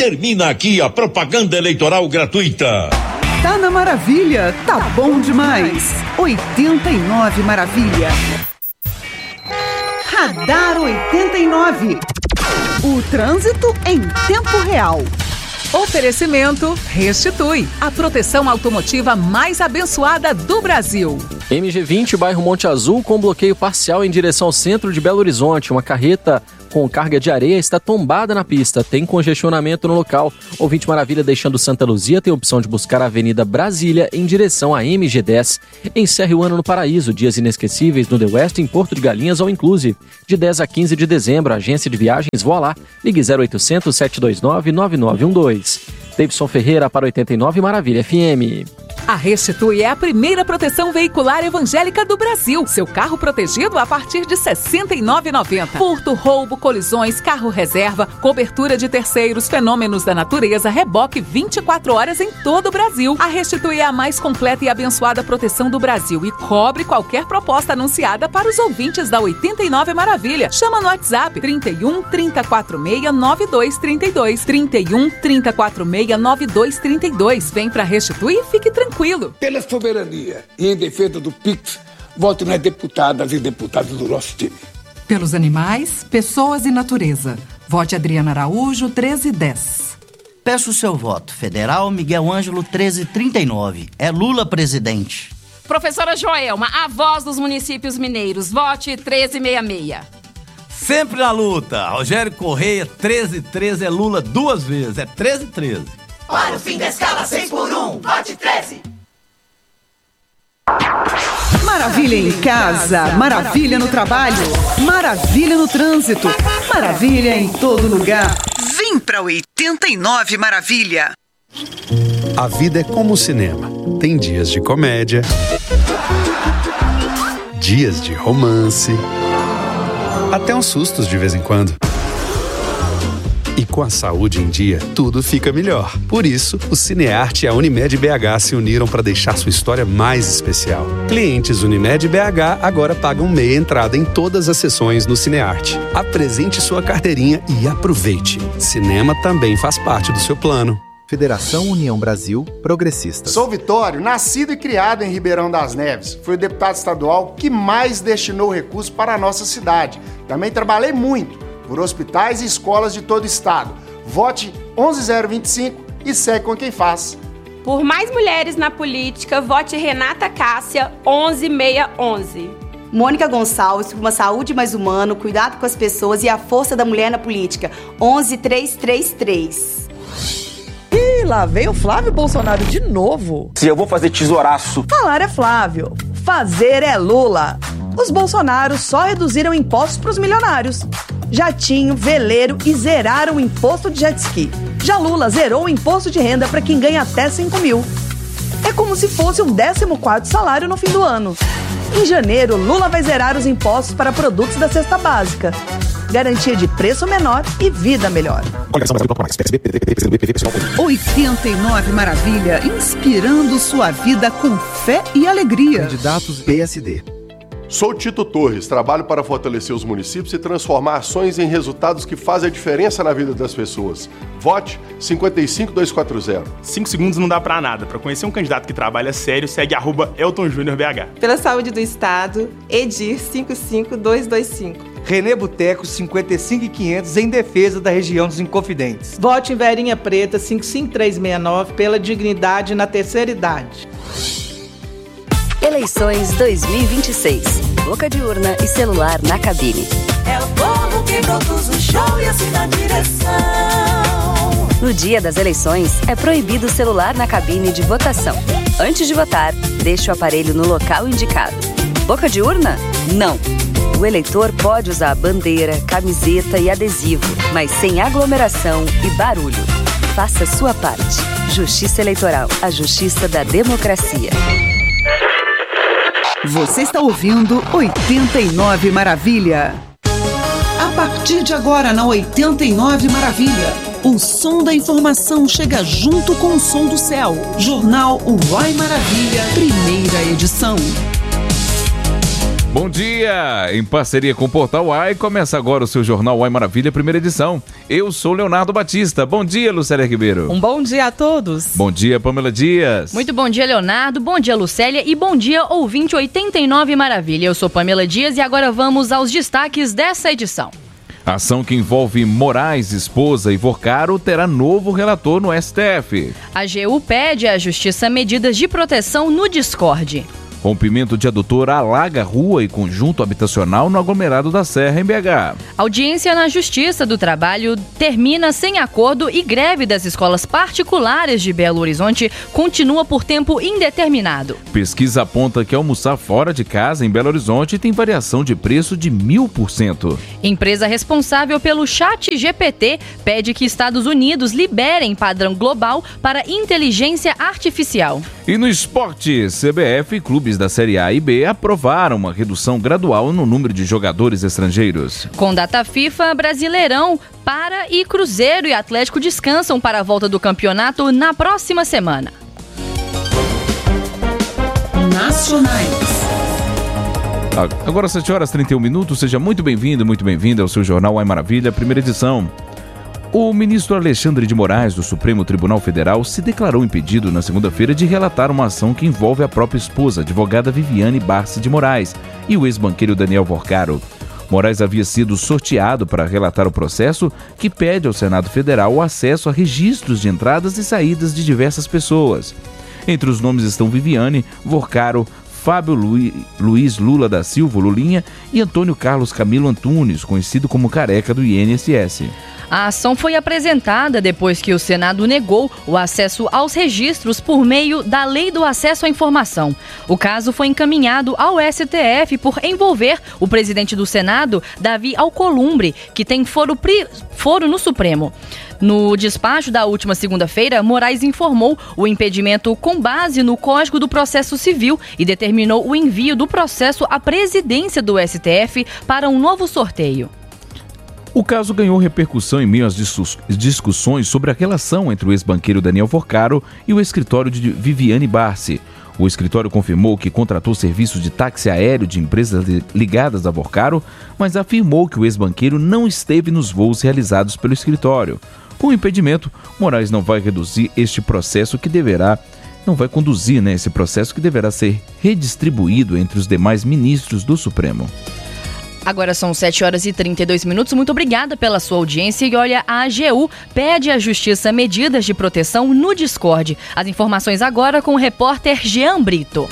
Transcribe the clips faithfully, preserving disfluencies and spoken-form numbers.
Termina aqui a propaganda eleitoral gratuita. Tá na Maravilha, tá bom demais. oitenta e nove Maravilha. Radar oitenta e nove. O trânsito em tempo real. Oferecimento Restitui, a proteção automotiva mais abençoada do Brasil. M G vinte, bairro Monte Azul, com bloqueio parcial em direção ao centro de Belo Horizonte. Uma carreta com carga de areia está tombada na pista. Tem congestionamento no local. Ouvinte Maravilha deixando Santa Luzia tem a opção de buscar a Avenida Brasília em direção à M G dez. Encerre o ano no Paraíso. Dias inesquecíveis no The West em Porto de Galinhas ou Inclusive. De dez a quinze de dezembro, agência de viagens Voa Lá. Ligue zero oitocentos, sete dois nove, nove nove um dois. Davidson Ferreira para oitenta e nove Maravilha F M. A Restitui é a primeira proteção veicular evangélica do Brasil. Seu carro protegido a partir de sessenta e nove reais e noventa centavos. Furto, roubo, colisões, carro reserva, cobertura de terceiros, fenômenos da natureza, reboque vinte e quatro horas em todo o Brasil. A Restitui é a mais completa e abençoada proteção do Brasil e cobre qualquer proposta anunciada para os ouvintes da oitenta e nove Maravilha. Chama no WhatsApp trinta e um, trinta e quatro seis, nove dois trinta e dois. trinta e um, trinta e quatro seis, nove dois trinta e dois. Vem pra Restitui e fique tranquilo. Pela soberania e em defesa do Pix, voto nas deputadas e deputados do nosso time. Pelos animais, pessoas e natureza. Vote Adriana Araújo, treze dez. Peço o seu voto. Federal Miguel Ângelo, treze trinta e nove. É Lula presidente. Professora Joelma, a voz dos municípios mineiros. Vote treze sessenta e seis. Sempre na luta. Rogério Correia, treze treze. É Lula duas vezes. É treze treze. Para o fim da escala seis por um, vote treze. Maravilha em casa, maravilha no trabalho, maravilha no trânsito, maravilha em todo lugar. Vem pra oitenta e nove Maravilha. A vida é como o cinema. Tem dias de comédia, dias de romance, até uns sustos de vez em quando. E com a saúde em dia, tudo fica melhor. Por isso, o Cinearte e a Unimed B H se uniram para deixar sua história mais especial. Clientes Unimed B H agora pagam meia entrada em todas as sessões no Cinearte. Apresente sua carteirinha e aproveite. Cinema também faz parte do seu plano. Federação União Brasil Progressistas. Sou Vitório, nascido e criado em Ribeirão das Neves. Fui o deputado estadual que mais destinou recursos para a nossa cidade. Também trabalhei muito por hospitais e escolas de todo o estado. Vote onze zero vinte e cinco e segue com quem faz. Por mais mulheres na política, vote Renata Cássia, onze seiscentos e onze. Mônica Gonçalves, por uma saúde mais humana, cuidado com as pessoas e a força da mulher na política, onze trezentos e trinta e três. Ih, lá veio o Flávio Bolsonaro de novo. Se eu vou fazer tesouraço. Falar é Flávio, fazer é Lula. Os Bolsonaros só reduziram impostos para os milionários. Jatinho, veleiro e zeraram o imposto de jet ski. Já Lula zerou o imposto de renda para quem ganha até cinco mil. É como se fosse um décimo quarto salário no fim do ano. Em janeiro, Lula vai zerar os impostos para produtos da cesta básica. Garantia de preço menor e vida melhor. oitenta e nove Maravilha, inspirando sua vida com fé e alegria. Candidatos P S D. Sou Tito Torres, trabalho para fortalecer os municípios e transformar ações em resultados que fazem a diferença na vida das pessoas. Vote cinco cinco dois quatro zero. Cinco segundos não dá pra nada. Para conhecer um candidato que trabalha sério, segue arroba Elton Júnior B H. Pela saúde do Estado, Edir cinco cinco dois dois cinco. Renê Boteco, cinquenta e cinco mil e quinhentos, em defesa da região dos Inconfidentes. Vote em Verinha Preta, cinco cinco três seis nove, pela dignidade na terceira idade. Eleições dois mil e vinte e seis. Boca de urna e celular na cabine. É o povo que produz o show e assina a direção. No dia das eleições, é proibido o celular na cabine de votação. Antes de votar, deixe o aparelho no local indicado. Boca de urna? Não. O eleitor pode usar bandeira, camiseta e adesivo, mas sem aglomeração e barulho. Faça a sua parte. Justiça Eleitoral, a justiça da democracia. Você está ouvindo oitenta e nove Maravilha. A partir de agora na oitenta e nove Maravilha, o som da informação chega junto com o som do céu. Jornal Uai Maravilha, primeira edição. Bom dia! Em parceria com o Portal Uai, começa agora o seu Jornal Uai Maravilha, primeira edição. Eu sou Leonardo Batista. Bom dia, Lucélia Ribeiro. Um bom dia a todos. Bom dia, Pamela Dias. Muito bom dia, Leonardo. Bom dia, Lucélia. E bom dia, ouvinte oitenta e nove Maravilha. Eu sou Pamela Dias e agora vamos aos destaques dessa edição. A ação que envolve Moraes, esposa e Vorcaro terá novo relator no S T F. A A G U pede à Justiça medidas de proteção no Discord. Rompimento de adutor alaga rua e conjunto habitacional no aglomerado da Serra, em B H. Audiência na Justiça do Trabalho termina sem acordo e greve das escolas particulares de Belo Horizonte continua por tempo indeterminado. Pesquisa aponta que almoçar fora de casa em Belo Horizonte tem variação de preço de mil por cento. Empresa responsável pelo Chat G P T pede que Estados Unidos liberem padrão global para inteligência artificial. E no esporte, C B F e clubes da Série A e B aprovaram uma redução gradual no número de jogadores estrangeiros. Com data FIFA, Brasileirão para e Cruzeiro e Atlético descansam para a volta do campeonato na próxima semana. Nacionais. Agora sete horas e trinta e um minutos, seja muito bem-vindo, muito bem-vinda ao seu Jornal Uai Maravilha, primeira edição. O ministro Alexandre de Moraes, do Supremo Tribunal Federal, se declarou impedido na segunda-feira de relatar uma ação que envolve a própria esposa, a advogada Viviane Barsi de Moraes, e o ex-banqueiro Daniel Vorcaro. Moraes havia sido sorteado para relatar o processo que pede ao Senado Federal o acesso a registros de entradas e saídas de diversas pessoas. Entre os nomes estão Viviane, Vorcaro, Fábio Lu... Luiz Lula da Silva, Lulinha, e Antônio Carlos Camilo Antunes, conhecido como Careca do I N S S. A ação foi apresentada depois que o Senado negou o acesso aos registros por meio da Lei do Acesso à Informação. O caso foi encaminhado ao S T F por envolver o presidente do Senado, Davi Alcolumbre, que tem foro, pri... foro no Supremo. No despacho da última segunda-feira, Moraes informou o impedimento com base no Código do Processo Civil e determinou o envio do processo à presidência do S T F para um novo sorteio. O caso ganhou repercussão em meio às discussões sobre a relação entre o ex-banqueiro Daniel Vorcaro e o escritório de Viviane Barsi. O escritório confirmou que contratou serviços de táxi aéreo de empresas ligadas a Vorcaro, mas afirmou que o ex-banqueiro não esteve nos voos realizados pelo escritório. Com o impedimento, Moraes não vai reduzir este processo que deverá, não vai conduzir né, esse processo que deverá ser redistribuído entre os demais ministros do Supremo. Agora são sete horas e trinta e dois minutos. Muito obrigada pela sua audiência. E olha, a A G U pede à Justiça medidas de proteção no Discord. As informações agora com o repórter Jean Brito.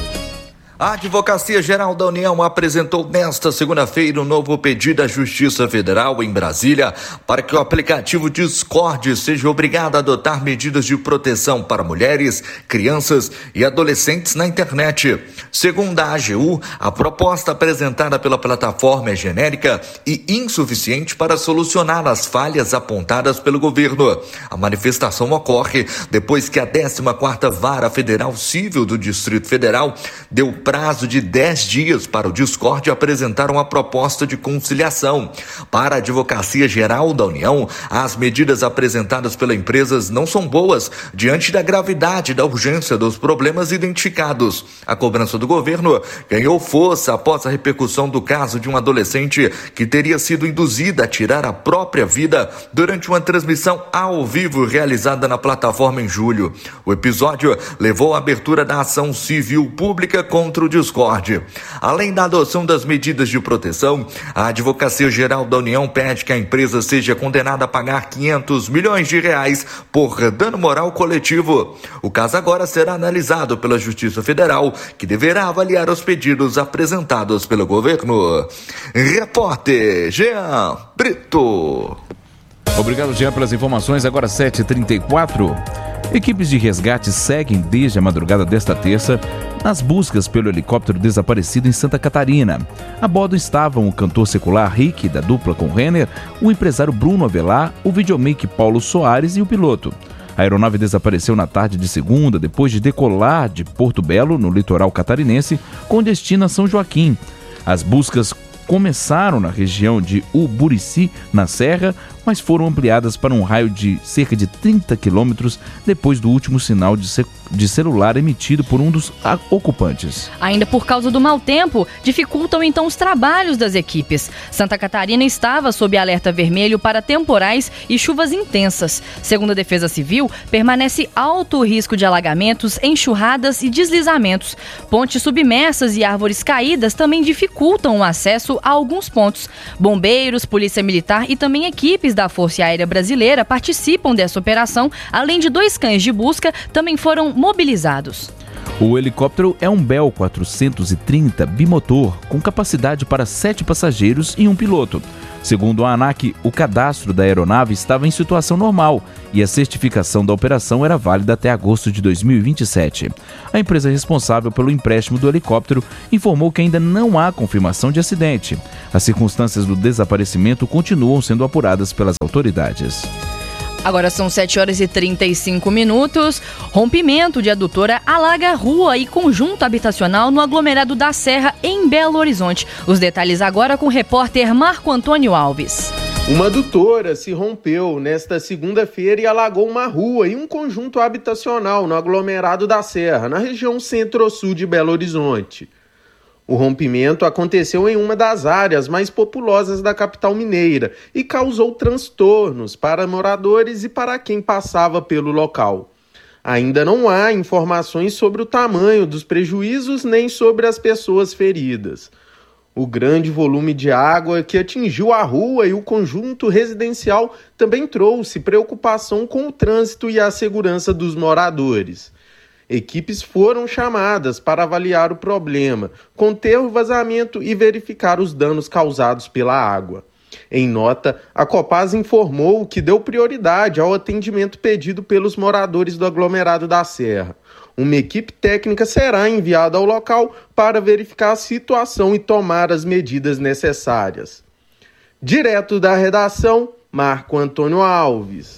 A Advocacia Geral da União apresentou nesta segunda-feira um novo pedido à Justiça Federal em Brasília para que o aplicativo Discord seja obrigado a adotar medidas de proteção para mulheres, crianças e adolescentes na internet. Segundo a A G U, a proposta apresentada pela plataforma é genérica e insuficiente para solucionar as falhas apontadas pelo governo. A manifestação ocorre depois que a décima quarta Vara Federal Civil do Distrito Federal deu prazo de dez dias para o Discord apresentar uma proposta de conciliação. Para a Advocacia Geral da União, as medidas apresentadas pela empresa não são boas diante da gravidade e da urgência dos problemas identificados. A cobrança do governo ganhou força após a repercussão do caso de um adolescente que teria sido induzida a tirar a própria vida durante uma transmissão ao vivo realizada na plataforma em julho. O episódio levou à abertura da ação civil pública contra o Discord. Além da adoção das medidas de proteção, a Advocacia Geral da União pede que a empresa seja condenada a pagar quinhentos milhões de reais por dano moral coletivo. O caso agora será analisado pela Justiça Federal, que deverá avaliar os pedidos apresentados pelo governo. Repórter Jean Brito. Obrigado, Jean, pelas informações. Agora sete e trinta e quatro. Equipes de resgate seguem desde a madrugada desta terça nas buscas pelo helicóptero desaparecido em Santa Catarina. A bordo estavam o cantor secular Rick, da dupla com Renner, o empresário Bruno Avelar, o videomaker Paulo Soares e o piloto. A aeronave desapareceu na tarde de segunda, depois de decolar de Porto Belo, no litoral catarinense, com destino a São Joaquim. As buscas começaram na região de Uburici, na Serra, mas foram ampliadas para um raio de cerca de trinta quilômetros depois do último sinal de, ce- de celular emitido por um dos a- ocupantes. Ainda por causa do mau tempo, dificultam então os trabalhos das equipes. Santa Catarina estava sob alerta vermelho para temporais e chuvas intensas. Segundo a Defesa Civil, permanece alto o risco de alagamentos, enxurradas e deslizamentos. Pontes submersas e árvores caídas também dificultam o acesso a alguns pontos. Bombeiros, Polícia Militar e também equipes da Força Aérea Brasileira participam dessa operação, além de dois cães de busca também foram mobilizados. O helicóptero é um Bell quatrocentos e trinta bimotor, com capacidade para sete passageiros e um piloto. Segundo a ANAC, o cadastro da aeronave estava em situação normal e a certificação da operação era válida até agosto de dois mil e vinte e sete. A empresa responsável pelo empréstimo do helicóptero informou que ainda não há confirmação de acidente. As circunstâncias do desaparecimento continuam sendo apuradas pelas autoridades. Agora são sete horas e trinta e cinco minutos. Rompimento de adutora alaga rua e conjunto habitacional no aglomerado da Serra, em Belo Horizonte. Os detalhes agora com o repórter Marco Antônio Alves. Uma adutora se rompeu nesta segunda-feira e alagou uma rua e um conjunto habitacional no aglomerado da Serra, na região centro-sul de Belo Horizonte. O rompimento aconteceu em uma das áreas mais populosas da capital mineira e causou transtornos para moradores e para quem passava pelo local. Ainda não há informações sobre o tamanho dos prejuízos nem sobre as pessoas feridas. O grande volume de água que atingiu a rua e o conjunto residencial também trouxe preocupação com o trânsito e a segurança dos moradores. Equipes foram chamadas para avaliar o problema, conter o vazamento e verificar os danos causados pela água. Em nota, a Copasa informou que deu prioridade ao atendimento pedido pelos moradores do aglomerado da Serra. Uma equipe técnica será enviada ao local para verificar a situação e tomar as medidas necessárias. Direto da redação, Marco Antônio Alves.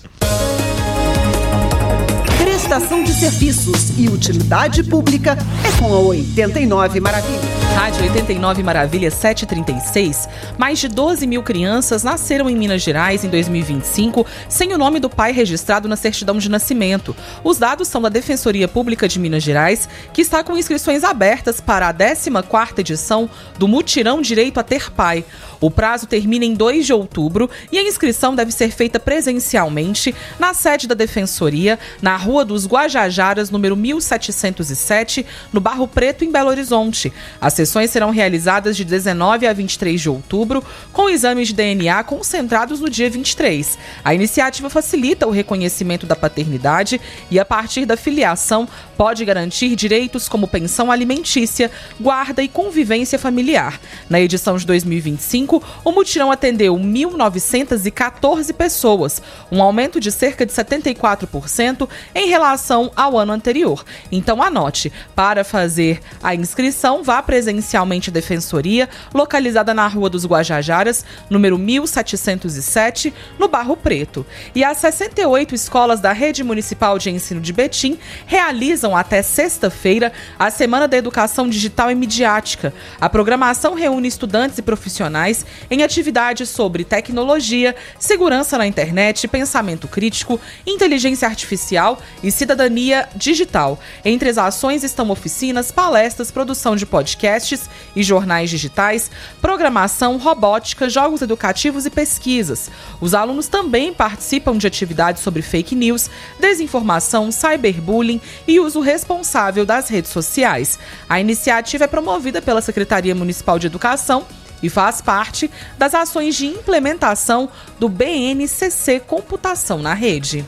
Prestação de serviços e utilidade pública é com a oitenta e nove Maravilha. Rádio oitenta e nove Maravilha sete e trinta e seis. Mais de doze mil crianças nasceram em Minas Gerais em dois mil e vinte e cinco sem o nome do pai registrado na certidão de nascimento. Os dados são da Defensoria Pública de Minas Gerais, que está com inscrições abertas para a décima quarta edição do Mutirão Direito a Ter Pai. O prazo termina em dois de outubro e a inscrição deve ser feita presencialmente na sede da Defensoria, na Rua dos Guajajaras, número mil setecentos e sete, no Barro Preto, em Belo Horizonte. As sessões serão realizadas de dezenove a vinte e três de outubro, com exames de D N A concentrados no dia vinte e três. A iniciativa facilita o reconhecimento da paternidade e, a partir da filiação, pode garantir direitos como pensão alimentícia, guarda e convivência familiar. Na edição de dois mil e vinte e cinco, o mutirão atendeu mil novecentas e quatorze pessoas, um aumento de cerca de setenta e quatro por cento em relação ao ano anterior. Então anote, para fazer a inscrição, vá presencialmente à Defensoria, localizada na Rua dos Guajajaras, número mil setecentos e sete, no Barro Preto. E as sessenta e oito escolas da Rede Municipal de Ensino de Betim realizam até sexta-feira a Semana da Educação Digital e Midiática. A programação reúne estudantes e profissionais em atividades sobre tecnologia, segurança na internet, pensamento crítico, inteligência artificial e cidadania digital. Entre as ações estão oficinas, palestras, produção de podcasts e jornais digitais, programação, robótica, jogos educativos e pesquisas. Os alunos também participam de atividades sobre fake news, desinformação, cyberbullying e uso responsável das redes sociais. A iniciativa é promovida pela Secretaria Municipal de Educação e faz parte das ações de implementação do B N C C Computação na Rede.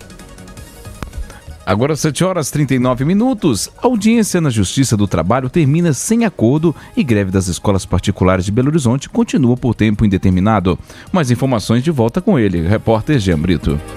Agora sete horas e trinta e nove minutos. A audiência na Justiça do Trabalho termina sem acordo e greve das escolas particulares de Belo Horizonte continua por tempo indeterminado. Mais informações de volta com ele, repórter Jean Brito.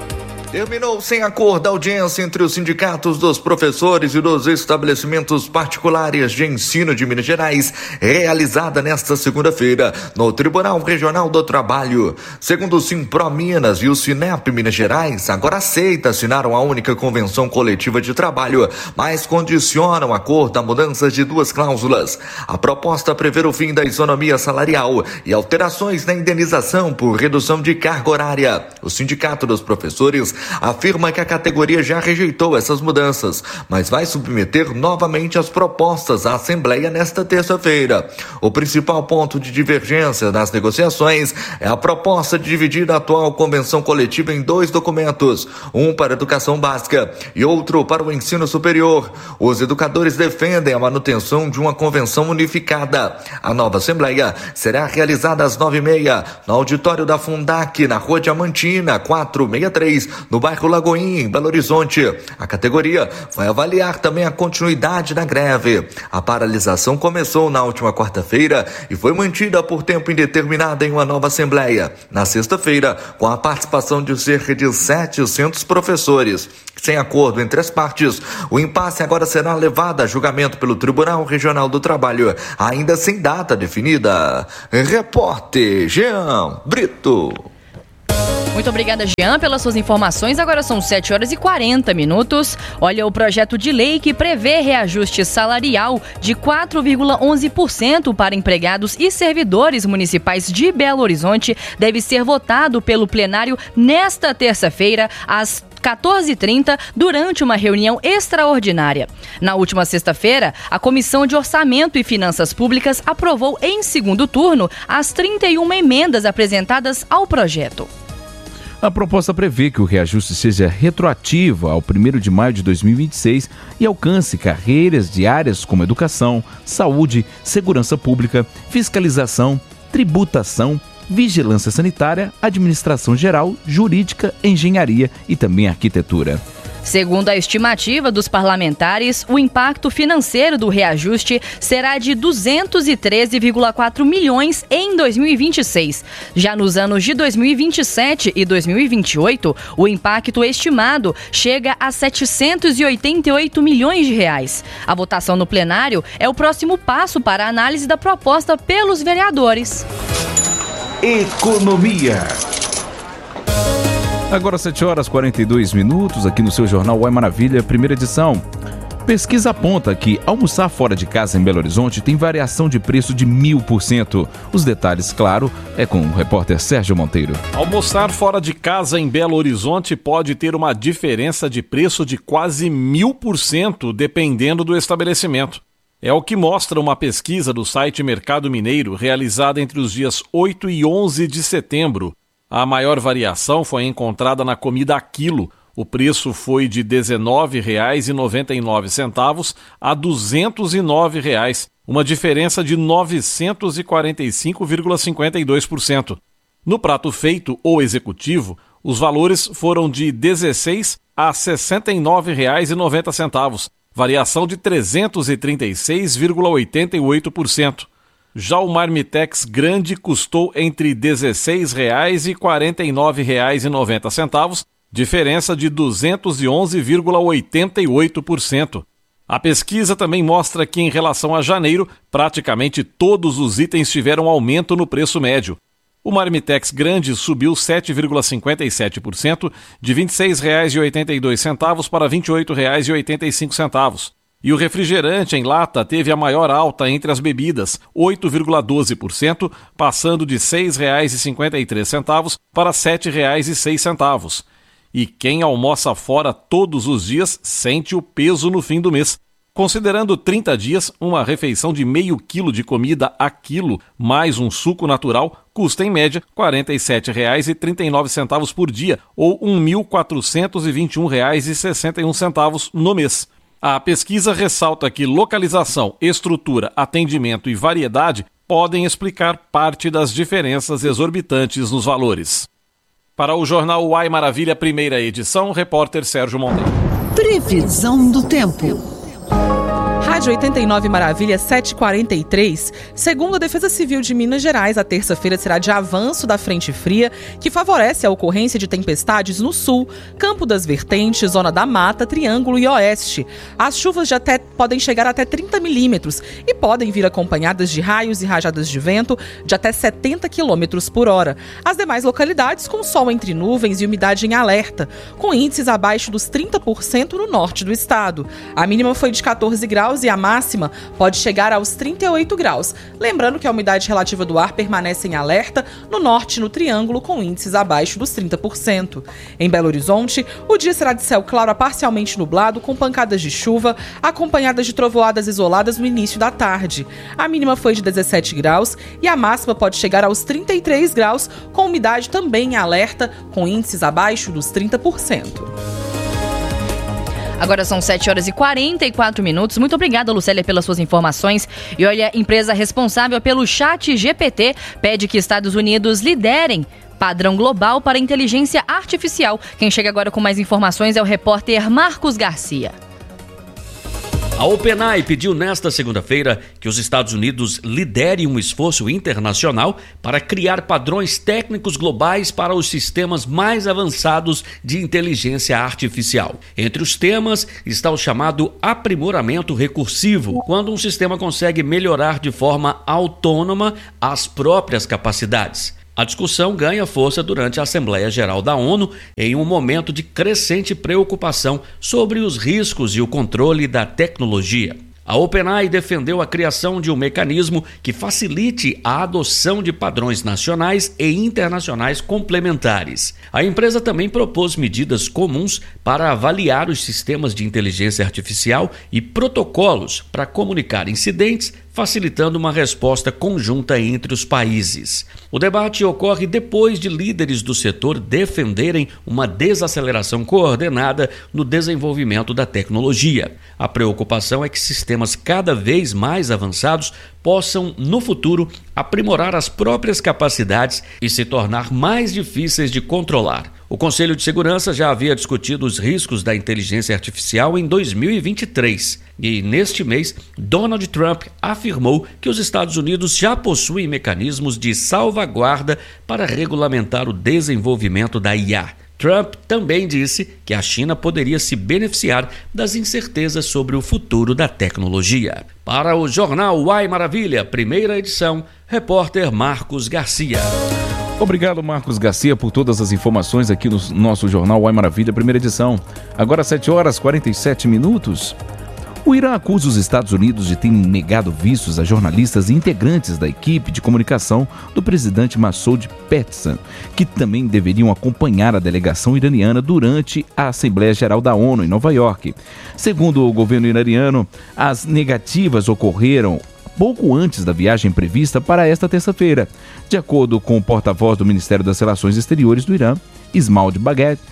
Terminou sem acordo a audiência entre os sindicatos dos professores e dos estabelecimentos particulares de ensino de Minas Gerais, realizada nesta segunda-feira no Tribunal Regional do Trabalho. Segundo o Simpro Minas e o Sinep Minas Gerais, agora aceita assinaram a única convenção coletiva de trabalho, mas condicionam o acordo a mudanças de duas cláusulas. A proposta prevê o fim da isonomia salarial e alterações na indenização por redução de carga horária. O Sindicato dos Professores afirma que a categoria já rejeitou essas mudanças, mas vai submeter novamente as propostas à Assembleia nesta terça-feira. O principal ponto de divergência nas negociações é a proposta de dividir a atual convenção coletiva em dois documentos, um para a educação básica e outro para o ensino superior. Os educadores defendem a manutenção de uma convenção unificada. A nova Assembleia será realizada às nove e meia no auditório da Fundac, na Rua Diamantina, quatrocentos e sessenta e três, no bairro Lagoinha, em Belo Horizonte. A categoria vai avaliar também a continuidade da greve. A paralisação começou na última quarta-feira e foi mantida por tempo indeterminado em uma nova Assembleia, na sexta-feira, com a participação de cerca de setecentos professores. Sem acordo entre as partes, o impasse agora será levado a julgamento pelo Tribunal Regional do Trabalho, ainda sem data definida. Repórter Jean Brito. Muito obrigada, Jean, pelas suas informações. Agora são sete horas e quarenta minutos. Olha, o projeto de lei que prevê reajuste salarial de quatro vírgula onze por cento para empregados e servidores municipais de Belo Horizonte deve ser votado pelo plenário nesta terça-feira, às quatorze e trinta, durante uma reunião extraordinária. Na última sexta-feira, a Comissão de Orçamento e Finanças Públicas aprovou em segundo turno as trinta e uma emendas apresentadas ao projeto. A proposta prevê que o reajuste seja retroativo ao primeiro de maio de dois mil e vinte e seis e alcance carreiras de áreas como educação, saúde, segurança pública, fiscalização, tributação, vigilância sanitária, administração geral, jurídica, engenharia e também arquitetura. Segundo a estimativa dos parlamentares, o impacto financeiro do reajuste será de duzentos e treze vírgula quatro milhões em dois mil e vinte e seis. Já nos anos de dois mil e vinte e sete e dois mil e vinte e oito, o impacto estimado chega a setecentos e oitenta e oito milhões de reais. A votação no plenário é o próximo passo para a análise da proposta pelos vereadores. Economia. Agora sete horas e quarenta e dois minutos, aqui no seu Jornal Uai Maravilha, primeira edição. Pesquisa aponta que almoçar fora de casa em Belo Horizonte tem variação de preço de mil por cento. Os detalhes, claro, é com o repórter Sérgio Monteiro. Almoçar fora de casa em Belo Horizonte pode ter uma diferença de preço de quase mil por cento, dependendo do estabelecimento. É o que mostra uma pesquisa do site Mercado Mineiro, realizada entre os dias oito e onze de setembro. A maior variação foi encontrada na comida a quilo. O preço foi de dezenove reais e noventa e nove centavos a duzentos e nove reais, uma diferença de novecentos e quarenta e cinco vírgula cinquenta e dois por cento. No prato feito ou executivo, os valores foram de dezesseis a sessenta e nove reais e noventa centavos, variação de trezentos e trinta e seis vírgula oitenta e oito por cento. Já o Marmitex grande custou entre dezesseis reais e quarenta e nove reais e noventa centavos, diferença de duzentos e onze vírgula oitenta e oito por cento. A pesquisa também mostra que, em relação a janeiro, praticamente todos os itens tiveram aumento no preço médio. O Marmitex grande subiu sete vírgula cinquenta e sete por cento, de vinte e seis reais e oitenta e dois centavos para vinte e oito reais e oitenta e cinco centavos. E o refrigerante em lata teve a maior alta entre as bebidas, oito vírgula doze por cento, passando de seis reais e cinquenta e três centavos para sete reais e seis centavos. E quem almoça fora todos os dias sente o peso no fim do mês. Considerando trinta dias, uma refeição de meio quilo de comida a quilo, mais um suco natural, custa em média quarenta e sete reais e trinta e nove centavos por dia, ou mil quatrocentos e vinte e um reais e sessenta e um centavos no mês. A pesquisa ressalta que localização, estrutura, atendimento e variedade podem explicar parte das diferenças exorbitantes nos valores. Para o Jornal Uai Maravilha, primeira edição, repórter Sérgio Monteiro. Previsão do tempo. Rádio oitenta e nove Maravilha sete e quarenta e três. Segundo a Defesa Civil de Minas Gerais, a terça-feira será de avanço da frente fria, que favorece a ocorrência de tempestades no sul, Campo das Vertentes, Zona da Mata, Triângulo e Oeste. As chuvas de até, podem chegar até trinta milímetros e podem vir acompanhadas de raios e rajadas de vento de até setenta quilômetros por hora. As demais localidades com sol entre nuvens e umidade em alerta, com índices abaixo dos trinta por cento no norte do estado. A mínima foi de quatorze graus e a máxima pode chegar aos trinta e oito graus. Lembrando que a umidade relativa do ar permanece em alerta no norte e no Triângulo, com índices abaixo dos trinta por cento. Em Belo Horizonte, o dia será de céu claro a parcialmente nublado, com pancadas de chuva, acompanhadas de trovoadas isoladas no início da tarde. A mínima foi de dezessete graus e a máxima pode chegar aos trinta e três graus, com umidade também em alerta, com índices abaixo dos trinta por cento. Agora são sete horas e quarenta e quatro minutos. Muito obrigada, Lucélia, pelas suas informações. E olha, a empresa responsável pelo Chat G P T pede que Estados Unidos liderem padrão global para inteligência artificial. Quem chega agora com mais informações é o repórter Marcos Garcia. A OpenAI pediu nesta segunda-feira que os Estados Unidos liderem um esforço internacional para criar padrões técnicos globais para os sistemas mais avançados de inteligência artificial. Entre os temas está o chamado aprimoramento recursivo, quando um sistema consegue melhorar de forma autônoma as próprias capacidades. A discussão ganha força durante a Assembleia Geral da ONU em um momento de crescente preocupação sobre os riscos e o controle da tecnologia. A OpenAI defendeu a criação de um mecanismo que facilite a adoção de padrões nacionais e internacionais complementares. A empresa também propôs medidas comuns para avaliar os sistemas de inteligência artificial e protocolos para comunicar incidentes, facilitando uma resposta conjunta entre os países. O debate ocorre depois de líderes do setor defenderem uma desaceleração coordenada no desenvolvimento da tecnologia. A preocupação é que sistemas cada vez mais avançados possam, no futuro, aprimorar as próprias capacidades e se tornar mais difíceis de controlar. O Conselho de Segurança já havia discutido os riscos da inteligência artificial em dois mil e vinte e três e, neste mês, Donald Trump afirmou que os Estados Unidos já possuem mecanismos de salvaguarda para regulamentar o desenvolvimento da I A. Trump também disse que a China poderia se beneficiar das incertezas sobre o futuro da tecnologia. Para o Jornal Uai Maravilha, primeira edição, repórter Marcos Garcia. Obrigado, Marcos Garcia, por todas as informações aqui no nosso Jornal Uai Maravilha, primeira edição. Agora sete horas e quarenta e sete minutos. O Irã acusa os Estados Unidos de terem negado vistos a jornalistas e integrantes da equipe de comunicação do presidente Massoud Pezeshkian, que também deveriam acompanhar a delegação iraniana durante a Assembleia Geral da ONU em Nova York. Segundo o governo iraniano, as negativas ocorreram pouco antes da viagem prevista para esta terça-feira. De acordo com o porta-voz do Ministério das Relações Exteriores do Irã, Ismail Bagher,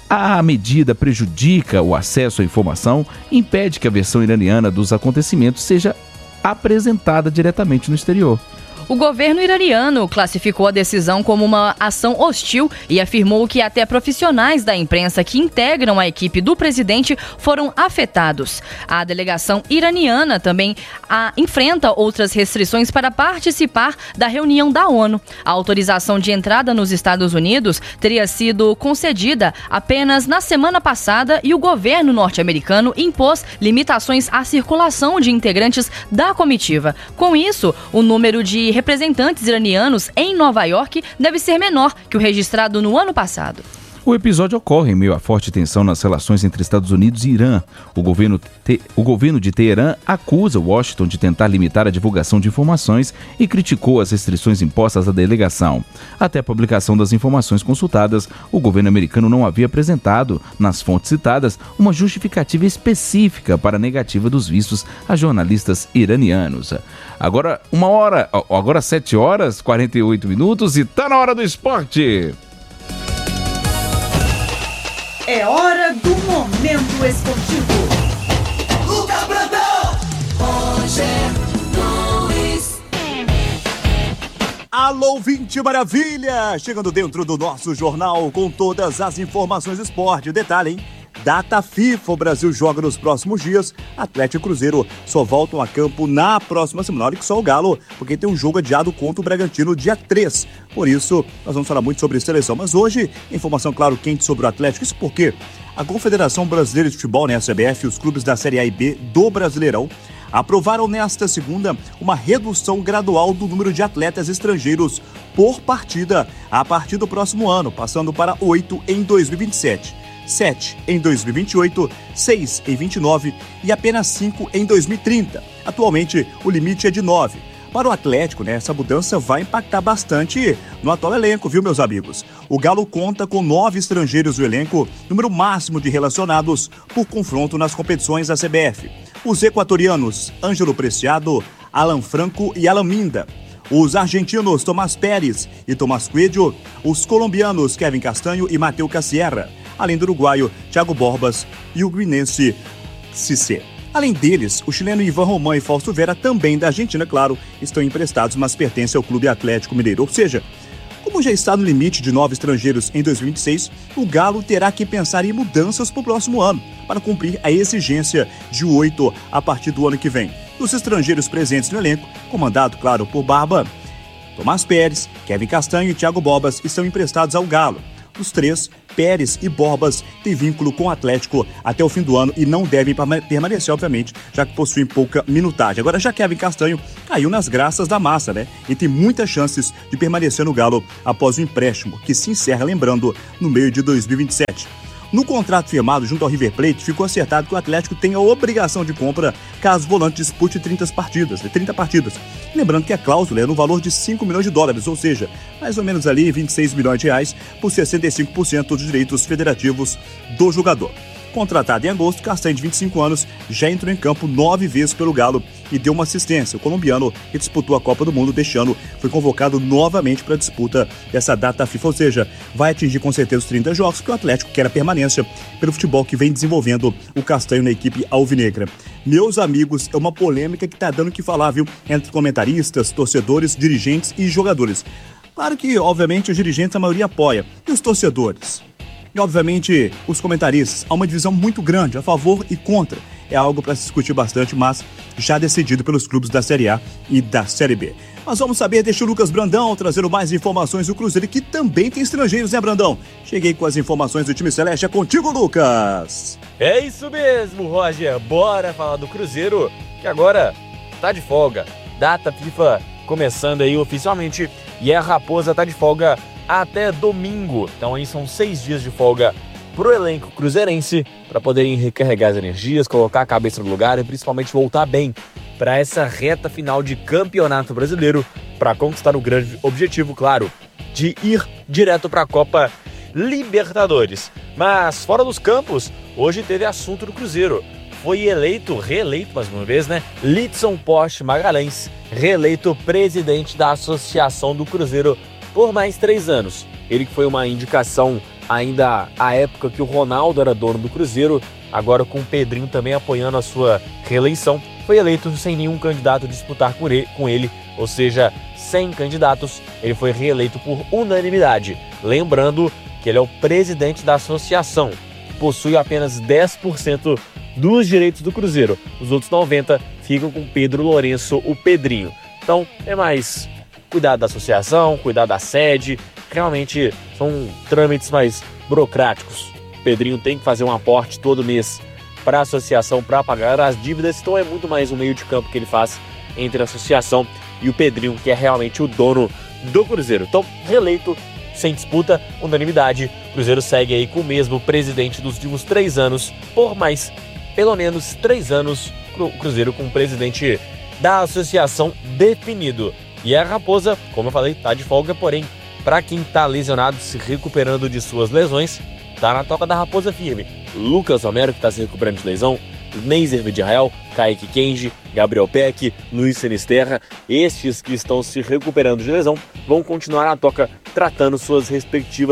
a medida prejudica o acesso à informação e impede que a versão iraniana dos acontecimentos seja apresentada diretamente no exterior. O governo iraniano classificou a decisão como uma ação hostil e afirmou que até profissionais da imprensa que integram a equipe do presidente foram afetados. A delegação iraniana também a, enfrenta outras restrições para participar da reunião da ONU. A autorização de entrada nos Estados Unidos teria sido concedida apenas na semana passada e o governo norte-americano impôs limitações à circulação de integrantes da comitiva. Com isso, o número de representantes iranianos em Nova York deve ser menor que o registrado no ano passado. O episódio ocorre em meio à forte tensão nas relações entre Estados Unidos e Irã. O governo, te... o governo de Teherã acusa Washington de tentar limitar a divulgação de informações e criticou as restrições impostas à delegação. Até a publicação das informações consultadas, o governo americano não havia apresentado, nas fontes citadas, uma justificativa específica para a negativa dos vistos a jornalistas iranianos. Agora, uma hora, agora sete horas e quarenta e oito minutos e tá na hora do esporte! É hora do Momento Esportivo. Lucas Brandão, Roger Luiz. Alô, ouvinte maravilha! Chegando dentro do nosso jornal com todas as informações esporte. Detalhe, hein? Data FIFA, o Brasil joga nos próximos dias. Atlético e Cruzeiro só voltam a campo na próxima semana. Olha que só o Galo, porque tem um jogo adiado contra o Bragantino dia três. Por isso, nós vamos falar muito sobre seleção. Mas hoje, informação, claro, quente sobre o Atlético. Isso porque a Confederação Brasileira de Futebol, né, a C B F, e os clubes da Série A e B do Brasileirão aprovaram nesta segunda uma redução gradual do número de atletas estrangeiros por partida a partir do próximo ano, passando para oito em dois mil e vinte e sete, sete em dois mil e vinte e oito, seis em vinte e nove e apenas cinco em dois mil e trinta. Atualmente, o limite é de nove. Para o Atlético, né, essa mudança vai impactar bastante no atual elenco, viu, meus amigos? O Galo conta com nove estrangeiros no elenco, número máximo de relacionados por confronto nas competições da C B F. Os equatorianos Ângelo Preciado, Alan Franco e Alan Minda. Os argentinos Tomás Pérez e Tomás Coelho. Os colombianos Kevin Castanho e Mateu Cassierra. Além do uruguaio Thiago Borbas e o guinense Cissé. Além deles, o chileno Ivan Román e Fausto Vera, também da Argentina, claro, estão emprestados, mas pertencem ao Clube Atlético Mineiro. Ou seja, como já está no limite de nove estrangeiros em dois mil e vinte e seis, o Galo terá que pensar em mudanças para o próximo ano, para cumprir a exigência de oito a partir do ano que vem. Dos estrangeiros presentes no elenco, comandado, claro, por Barba, Tomás Pérez, Kevin Castanho e Thiago Borbas estão emprestados ao Galo. Os três, Pérez e Borbas, têm vínculo com o Atlético até o fim do ano e não devem permanecer, obviamente, já que possuem pouca minutagem. Agora, já Kevin Castanho caiu nas graças da massa, né? E tem muitas chances de permanecer no Galo após o empréstimo, que se encerra, lembrando, no meio de dois mil e vinte e sete. No contrato firmado junto ao River Plate, ficou acertado que o Atlético tem a obrigação de compra caso o volante dispute trinta partidas, trinta partidas. Lembrando que a cláusula é no valor de cinco milhões de dólares, ou seja, mais ou menos ali vinte e seis milhões de reais por sessenta e cinco por cento dos direitos federativos do jogador. Contratado em agosto, Castanho, de vinte e cinco anos, já entrou em campo nove vezes pelo Galo e deu uma assistência. O colombiano, que disputou a Copa do Mundo deste ano, foi convocado novamente para a disputa dessa data FIFA, ou seja, vai atingir com certeza os trinta jogos, que o Atlético quer a permanência pelo futebol que vem desenvolvendo o Castanho na equipe alvinegra. Meus amigos, é uma polêmica que está dando o que falar, viu? Entre comentaristas, torcedores, dirigentes e jogadores. Claro que, obviamente, os dirigentes, a maioria apoia. E os torcedores? E, obviamente, os comentaristas. Há uma divisão muito grande, a favor e contra. É algo para se discutir bastante, mas já decidido pelos clubes da Série A e da Série B. Mas vamos saber, deixa o Lucas Brandão trazendo mais informações do Cruzeiro, que também tem estrangeiros, né, Brandão? Cheguei com as informações do time Celeste. É contigo, Lucas! É isso mesmo, Roger. Bora falar do Cruzeiro, que agora tá de folga. Data FIFA começando aí oficialmente, e a Raposa tá de folga até domingo. Então aí são seis dias de folga pro elenco cruzeirense para poderem recarregar as energias, colocar a cabeça no lugar e principalmente voltar bem para essa reta final de Campeonato Brasileiro, para conquistar o grande objetivo, claro, de ir direto para a Copa Libertadores. Mas fora dos campos, hoje teve assunto do Cruzeiro. Foi eleito, reeleito mais uma vez, né? Lidson Porsche Magalhães, reeleito presidente da Associação do Cruzeiro por mais três anos. Ele que foi uma indicação ainda à época que o Ronaldo era dono do Cruzeiro, agora com o Pedrinho também apoiando a sua reeleição, foi eleito sem nenhum candidato disputar com ele, ou seja, sem candidatos, ele foi reeleito por unanimidade. Lembrando que ele é o presidente da associação, que possui apenas dez por cento dos direitos do Cruzeiro. Os outros noventa por cento ficam com Pedro Lourenço, o Pedrinho. Então, é mais cuidar da associação, cuidar da sede, realmente são trâmites mais burocráticos. O Pedrinho tem que fazer um aporte todo mês para a associação para pagar as dívidas, então é muito mais um meio de campo que ele faz entre a associação e o Pedrinho, que é realmente o dono do Cruzeiro. Então, reeleito, sem disputa, unanimidade, o Cruzeiro segue aí com o mesmo presidente dos últimos três anos, por mais, pelo menos três anos, o Cruzeiro com o presidente da associação definido. E a Raposa, como eu falei, tá de folga, porém, para quem tá lesionado, se recuperando de suas lesões, tá na toca da Raposa firme. Lucas Romero, que tá se recuperando de lesão, Neiser Vidiarreal, Kaique Kenji, Gabriel Peck, Luiz Sinisterra, estes que estão se recuperando de lesão, vão continuar na toca, tratando suas respectivas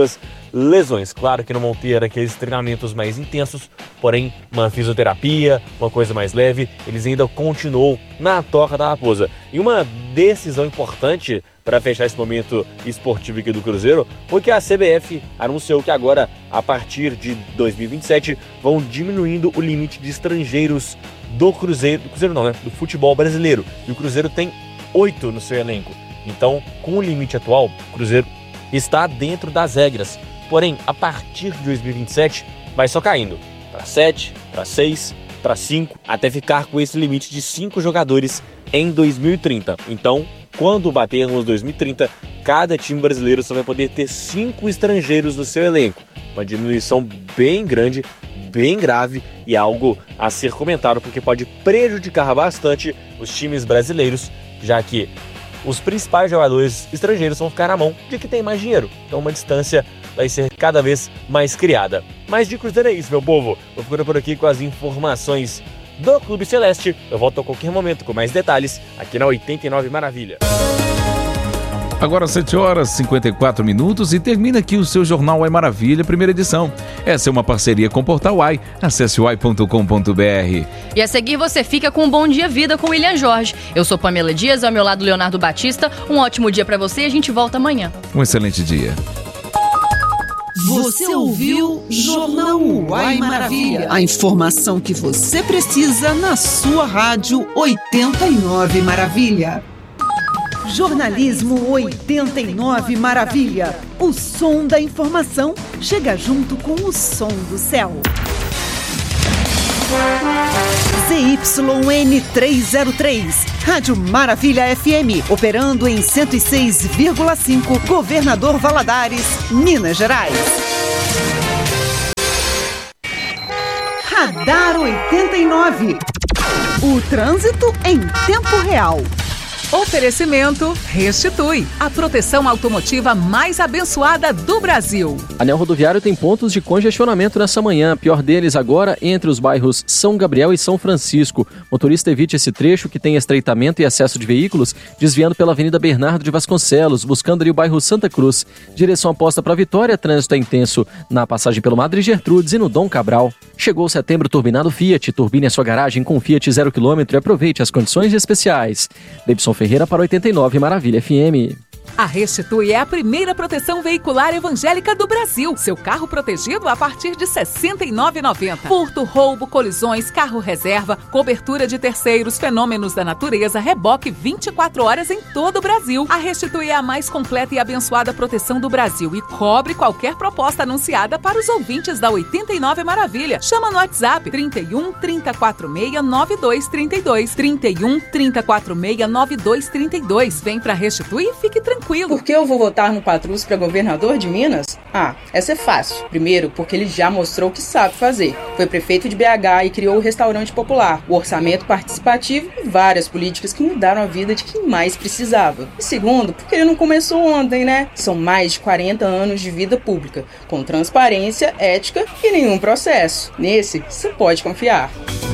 lesões. Claro que não vão ter aqueles treinamentos mais intensos, porém uma fisioterapia, uma coisa mais leve, eles ainda continuam na Toca da Raposa. E uma decisão importante para fechar esse momento esportivo aqui do Cruzeiro foi que a C B F anunciou que agora, a partir de dois mil e vinte e sete, vão diminuindo o limite de estrangeiros do Cruzeiro, do Cruzeiro não, né? Do futebol brasileiro. E o Cruzeiro tem oito no seu elenco. Então, com o limite atual, o Cruzeiro está dentro das regras. Porém, a partir de dois mil e vinte e sete, vai só caindo para sete, para seis, para cinco, até ficar com esse limite de cinco jogadores em dois mil e trinta. Então, quando batermos dois mil e trinta, cada time brasileiro só vai poder ter cinco estrangeiros no seu elenco. Uma diminuição bem grande, bem grave e algo a ser comentado, porque pode prejudicar bastante os times brasileiros, já que os principais jogadores estrangeiros vão ficar na mão de quem tem mais dinheiro. Então uma distância vai ser cada vez mais criada. Mas de Cruzeiro é isso, meu povo. Vou ficando por aqui com as informações do Clube Celeste. Eu volto a qualquer momento com mais detalhes aqui na oitenta e nove Maravilha. Agora sete horas e cinquenta e quatro minutos e termina aqui o seu Jornal Uai Maravilha, primeira edição. Essa é uma parceria com o Portal Uai. Acesse uai ponto com ponto br. E a seguir você fica com um Bom Dia Vida com William Jorge. Eu sou Pamela Dias, ao meu lado Leonardo Batista. Um ótimo dia pra você e a gente volta amanhã. Um excelente dia. Você ouviu Jornal Uai Maravilha. A informação que você precisa na sua rádio oitenta e nove Maravilha. Jornalismo oitenta e nove Maravilha. O som da informação chega junto com o som do céu. Z Y N trezentos e três, Rádio Maravilha F M, operando em cento e seis vírgula cinco, Governador Valadares, Minas Gerais. Radar oitenta e nove. O trânsito em tempo real. Oferecimento Restitui, a proteção automotiva mais abençoada do Brasil. Anel Rodoviário tem pontos de congestionamento nessa manhã. Pior deles agora entre os bairros São Gabriel e São Francisco. Motorista evite esse trecho que tem estreitamento e excesso de veículos, desviando pela Avenida Bernardo de Vasconcelos, buscando ali o bairro Santa Cruz. Direção oposta para Vitória, trânsito é intenso na passagem pelo Madre Gertrudes e no Dom Cabral. Chegou setembro turbinado Fiat. Turbine a sua garagem com Fiat zero quilômetro e aproveite as condições especiais. Deibson Ferreira para oitenta e nove Maravilha F M. A Restitui é a primeira proteção veicular evangélica do Brasil. Seu carro protegido a partir de sessenta e nove reais e noventa centavos. Furto, roubo, colisões, carro reserva, cobertura de terceiros, fenômenos da natureza, reboque vinte e quatro horas em todo o Brasil. A Restitui é a mais completa e abençoada proteção do Brasil e cobre qualquer proposta anunciada para os ouvintes da oitenta e nove Maravilha. Chama no WhatsApp trinta e um, trinta e quatro seis, nove dois trinta e dois. trinta e um, trinta e quatro seis, nove dois trinta e dois. Vem pra Restitui e fique tranquilo. Por que eu vou votar no Patrus para governador de Minas? Ah, essa é fácil. Primeiro, porque ele já mostrou o que sabe fazer. Foi prefeito de B H e criou o restaurante popular, o orçamento participativo e várias políticas que mudaram a vida de quem mais precisava. E segundo, porque ele não começou ontem, né? São mais de quarenta anos de vida pública, com transparência, ética e nenhum processo. Nesse, você pode confiar.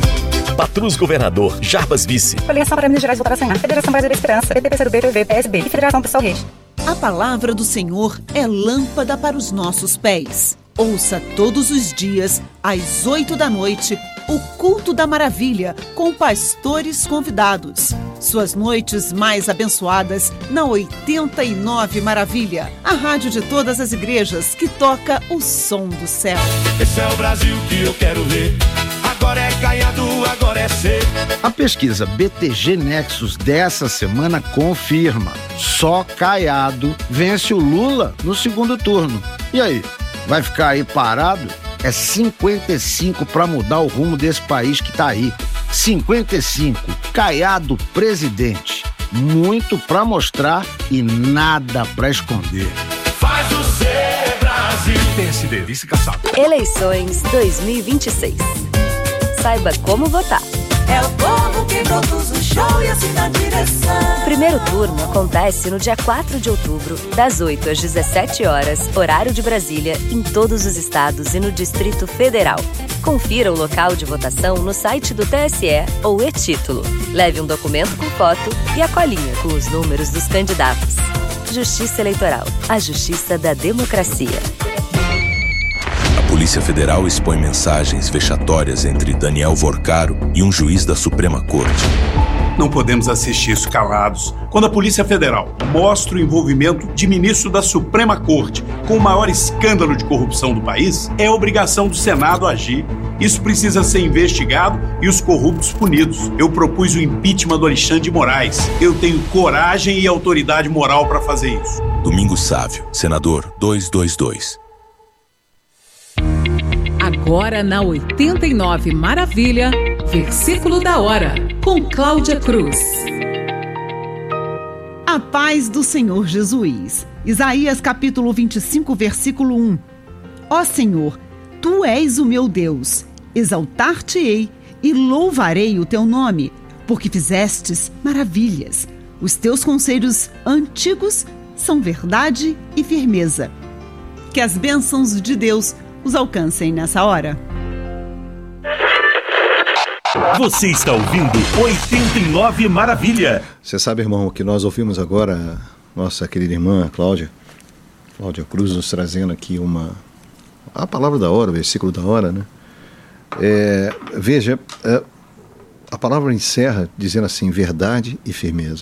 Patrus Governador, Jarbas Vice. Coligação para Minas Gerais voltar a sonhar. Federação Brasileira da Esperança. P T P C do B, P V, P S B e Federação Pessoal Rede. A palavra do Senhor é lâmpada para os nossos pés. Ouça todos os dias, às oito da noite, o Culto da Maravilha, com pastores convidados. Suas noites mais abençoadas na oitenta e nove Maravilha, a rádio de todas as igrejas que toca o som do céu. Esse é o Brasil que eu quero ver. Agora é Caiado, agora é C. A pesquisa B T G Nexus dessa semana confirma: só Caiado vence o Lula no segundo turno. E aí, vai ficar aí parado? É cinquenta e cinco para mudar o rumo desse país que tá aí. cinquenta e cinco, Caiado presidente. Muito para mostrar e nada para esconder. Faz o C, Brasil. P S D, vice-caçado. Eleições dois mil e vinte e seis. Saiba como votar. É o povo que produz o show e assim na direção. O primeiro turno acontece no dia quatro de outubro, das oito às dezessete horas, horário de Brasília, em todos os estados e no Distrito Federal. Confira o local de votação no site do T S E ou e-título. Leve um documento com foto e a colinha com os números dos candidatos. Justiça Eleitoral, a justiça da democracia. Polícia Federal expõe mensagens vexatórias entre Daniel Vorcaro e um juiz da Suprema Corte. Não podemos assistir isso calados. Quando a Polícia Federal mostra o envolvimento de ministro da Suprema Corte com o maior escândalo de corrupção do país, é obrigação do Senado agir. Isso precisa ser investigado e os corruptos punidos. Eu propus o impeachment do Alexandre de Moraes. Eu tenho coragem e autoridade moral para fazer isso. Domingos Sávio, senador duzentos e vinte e dois. Agora na oitenta e nove Maravilha, versículo da hora, com Cláudia Cruz. A paz do Senhor Jesus. Isaías capítulo vinte e cinco, versículo um. Ó Senhor, Tu és o meu Deus, exaltar-te-ei e louvarei o Teu nome, porque fizestes maravilhas. Os Teus conselhos antigos são verdade e firmeza. Que as bênçãos de Deus os alcancem nessa hora. Você está ouvindo oitenta e nove Maravilha. Você sabe, irmão, que nós ouvimos agora nossa querida irmã Cláudia, Cláudia Cruz nos trazendo aqui uma a palavra da hora, o versículo da hora, né? É, veja, é, a palavra encerra dizendo assim, verdade e firmeza.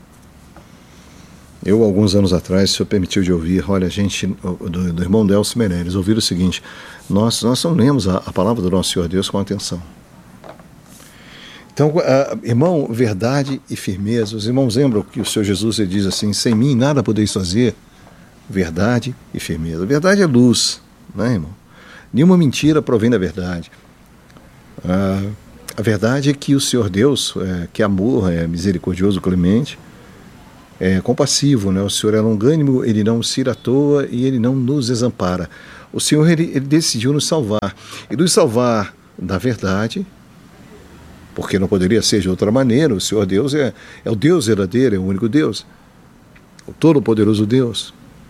Eu, alguns anos atrás, o senhor permitiu de ouvir, olha, a gente, do, do irmão Delcio Meirelles, ouvir o seguinte, nós, nós não lemos a, a palavra do nosso Senhor Deus com atenção. Então, uh, irmão, verdade e firmeza, os irmãos lembram que o Senhor Jesus ele diz assim, sem mim nada podeis fazer, verdade e firmeza. A verdade é luz, né, irmão? Nenhuma mentira provém da verdade. Uh, a verdade é que o Senhor Deus, é, que é amor, é misericordioso, clemente, é compassivo, né? O Senhor é longânimo, Ele não se ira à toa e Ele não nos desampara. O Senhor, Ele, ele decidiu nos salvar. E nos salvar da verdade, porque não poderia ser de outra maneira. O Senhor Deus é, é o Deus verdadeiro, é o único Deus, o todo-poderoso Deus.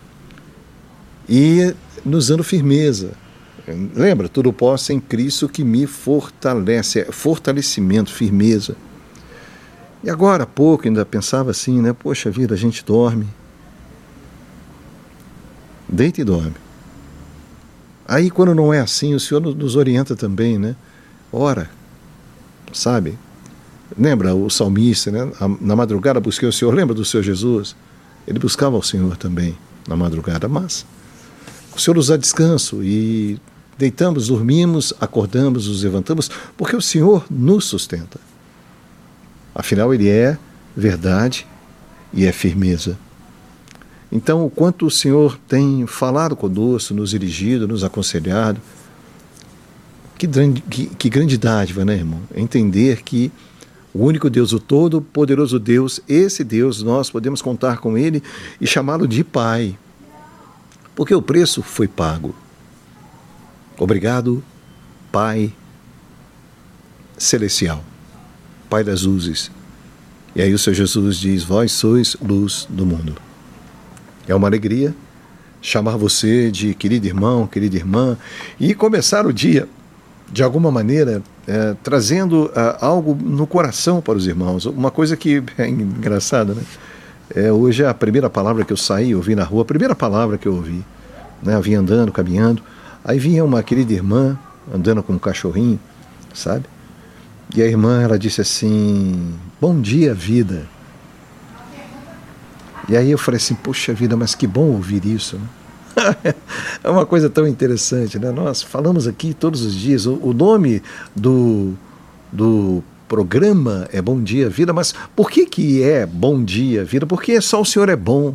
E nos dando firmeza. Lembra, tudo posso em Cristo que me fortalece, é fortalecimento, firmeza. E agora há pouco ainda pensava assim, né? Poxa vida, a gente dorme. Deita e dorme. Aí quando não é assim, o Senhor nos orienta também, né? Ora, sabe? Lembra o salmista, né? Na madrugada busquei o Senhor. Lembra do Senhor Jesus? Ele buscava o Senhor também na madrugada, mas o Senhor nos dá descanso e deitamos, dormimos, acordamos, nos levantamos, porque o Senhor nos sustenta. Afinal, Ele é verdade e é firmeza. Então, o quanto o Senhor tem falado conosco, nos dirigido, nos aconselhado, que grande, que, que grande dádiva, né, irmão? Entender que o único Deus, o todo-poderoso Deus, esse Deus, nós podemos contar com Ele e chamá-lo de Pai, porque o preço foi pago. Obrigado, Pai Celestial, Pai das luzes. E aí o Senhor Jesus diz, vós sois luz do mundo. É uma alegria chamar você de querido irmão, querida irmã, e começar o dia, de alguma maneira, é, trazendo é, algo no coração para os irmãos. Uma coisa que é engraçada, né? É, hoje a primeira palavra que eu saí, ouvi na rua, a primeira palavra que eu ouvi, né? Eu vinha andando, caminhando, aí vinha uma querida irmã, andando com um cachorrinho, sabe? E a irmã, ela disse assim, bom dia, vida. E aí eu falei assim, poxa vida, mas que bom ouvir isso, né? É uma coisa tão interessante, né? Nós falamos aqui todos os dias, o, o nome do, do programa é Bom Dia, Vida, mas por que que é Bom Dia, Vida? Porque só o Senhor é bom.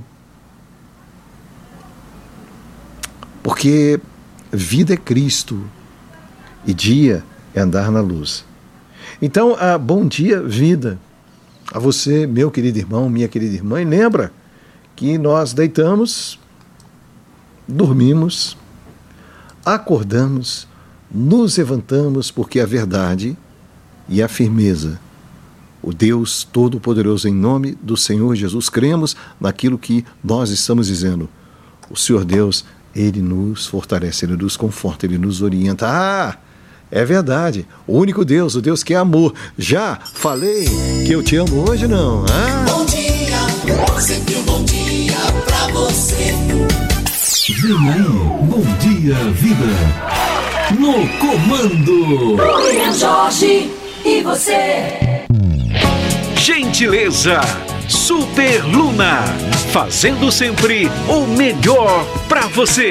Porque vida é Cristo e dia é andar na luz. Então, a bom dia, vida, a você, meu querido irmão, minha querida irmã, e lembra que nós deitamos, dormimos, acordamos, nos levantamos, porque a verdade e a firmeza, o Deus Todo-Poderoso, em nome do Senhor Jesus, cremos naquilo que nós estamos dizendo. O Senhor Deus, Ele nos fortalece, Ele nos conforta, Ele nos orienta. Ah! É verdade, o único Deus, o Deus que é amor. Já falei que eu te amo hoje, não? Ah? Bom dia, sempre um bom dia pra você. Vem aí, Bom Dia, Vida. no comando. William Jorge e você. Gentileza, Super Luna, fazendo sempre o melhor pra você.